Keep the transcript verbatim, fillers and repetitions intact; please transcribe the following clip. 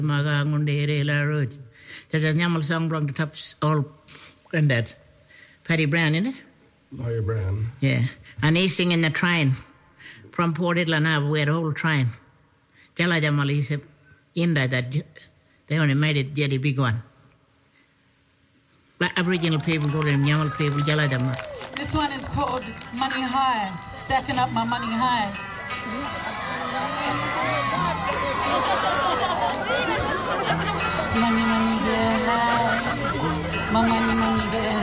Magangundere La Road. There's a Nyamal song from the tops all granddad. Paddy Brown, isn't it? Paddy Brown. Yeah. And he's singing the train from Port Idlanab, where the whole train. Jala Jamal is in that, that they only made it jelly big one. Black Aboriginal people call them Nyamal people, Jala Jamal. This one is called Money High, stacking up my money high. Money, money, get high. My money, money, get high.